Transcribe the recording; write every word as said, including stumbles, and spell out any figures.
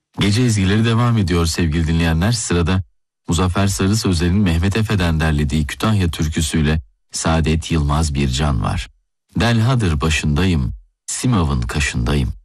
Gece ezgileri devam ediyor sevgili dinleyenler. Sırada Muzaffer Sarı Sözler'in Mehmet Efe'den derlediği Kütahya türküsüyle Saadet Yılmaz Bircan var. Delhadır başındayım, Simav'ın kaşındayım.